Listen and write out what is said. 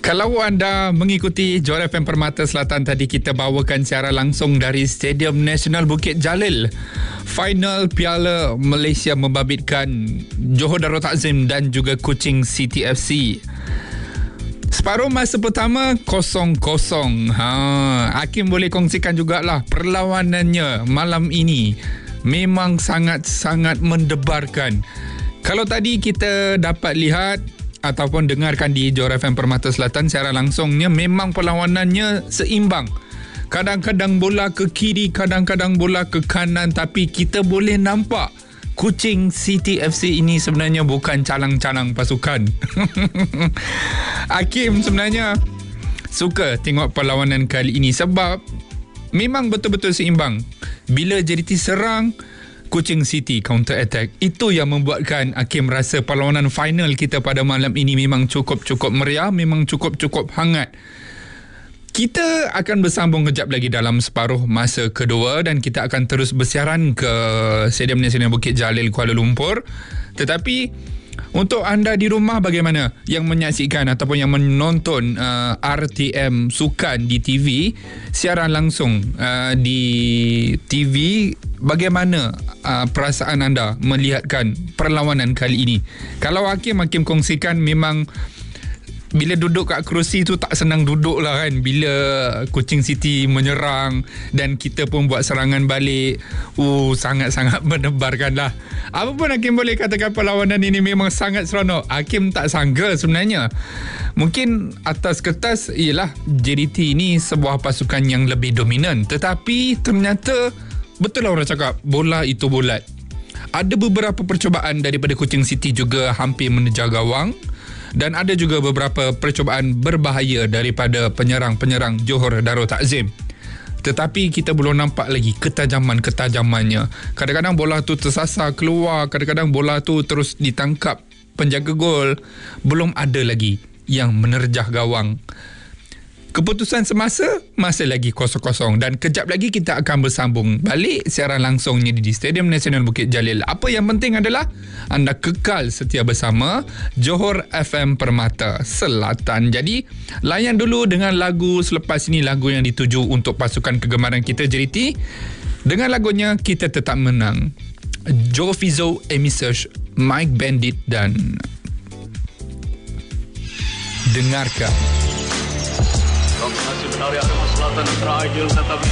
Kalau anda mengikuti Johor FM Permata Selatan tadi, kita bawakan siaran langsung dari Stadium Nasional Bukit Jalil. Final Piala Malaysia membabitkan Johor Darul Takzim dan juga Kuching City FC. Separuh masa pertama 0-0. Hakim boleh kongsikan jugalah perlawanannya malam ini. Memang sangat-sangat mendebarkan. Kalau tadi kita dapat lihat ataupun dengarkan di Johor FM Permata Selatan siaran langsungnya, memang perlawanannya seimbang. Kadang-kadang bola ke kiri, kadang-kadang bola ke kanan, tapi kita boleh nampak Kuching City FC ini sebenarnya bukan calang-calang pasukan. Hakim sebenarnya suka tengok perlawanan kali ini sebab memang betul-betul seimbang. Bila JDT serang, Kuching City counter attack. Itu yang membuatkan Hakim rasa perlawanan final kita pada malam ini memang cukup meriah, memang cukup hangat. Kita akan bersambung kejap lagi dalam separuh masa kedua dan kita akan terus bersiaran ke Stadium Nasional Bukit Jalil, Kuala Lumpur. Tetapi untuk anda di rumah bagaimana yang menyaksikan ataupun yang menonton RTM Sukan di TV, siaran langsung di TV, bagaimana perasaan anda melihatkan perlawanan kali ini? Kalau Hakim kongsikan memang bila duduk kat kerusi tu tak senang duduk lah kan, bila Kuching City menyerang dan kita pun buat serangan balik. Sangat-sangat mendebarkan lah. Apa pun Hakim boleh katakan perlawanan ini memang sangat seronok. Hakim tak sangka sebenarnya. Mungkin atas kertas ialah JDT ini sebuah pasukan yang lebih dominan, tetapi ternyata betul lah orang cakap, bola itu bulat. Ada beberapa percubaan daripada Kuching City juga hampir menejar gawang. Dan ada juga beberapa percubaan berbahaya daripada penyerang-penyerang Johor Darul Takzim. Tetapi kita belum nampak lagi ketajamannya. Kadang-kadang bola tu tersasar keluar, kadang-kadang bola tu terus ditangkap penjaga gol. Belum ada lagi yang menerjah gawang. Keputusan semasa masih lagi 0-0 dan kejap lagi kita akan bersambung balik siaran langsungnya di Stadium Nasional Bukit Jalil. Apa yang penting adalah anda kekal setia bersama Johor FM Permata Selatan. Jadi layan dulu dengan lagu selepas ini, lagu yang dituju untuk pasukan kegemaran kita JDT. Dengan lagunya Kita Tetap Menang, Joe Fizzo, Amy Search, Mike Bandit dan dengarkan. Kombinasi menarik Selatan antara Aidil tetapi